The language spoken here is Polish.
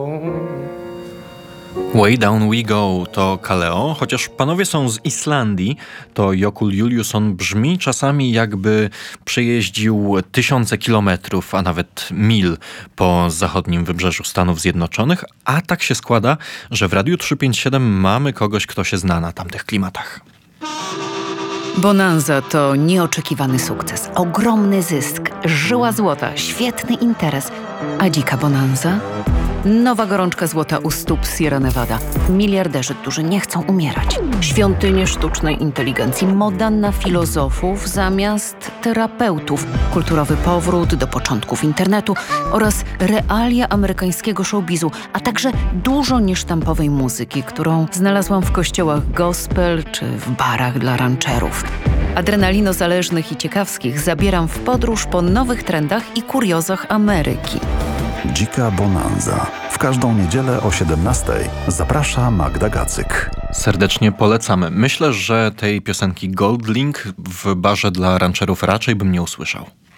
Way Down We Go to Kaleo, chociaż panowie są z Islandii, to Jökull Júlíusson brzmi czasami jakby przejeździł tysiące kilometrów, a nawet mil po zachodnim wybrzeżu Stanów Zjednoczonych, a tak się składa, że w Radiu 357 mamy kogoś, kto się zna na tamtych klimatach. Bonanza to nieoczekiwany sukces, ogromny zysk, żyła złota, świetny interes. A dzika bonanza? Nowa gorączka złota u stóp Sierra Nevada. Miliarderzy, którzy nie chcą umierać. Świątynie sztucznej inteligencji, moda na filozofów zamiast terapeutów. Kulturowy powrót do początków internetu oraz realia amerykańskiego showbizu, a także dużo niesztampowej muzyki, którą znalazłam w kościołach gospel czy w barach dla rancherów. Adrenalinozależnych i ciekawskich zabieram w podróż po nowych trendach i kuriozach Ameryki. Dzika bonanza. W każdą niedzielę o 17:00 zaprasza Magda Gacyk. Serdecznie polecamy. Myślę, że tej piosenki Goldlink w barze dla rancherów raczej bym nie usłyszał.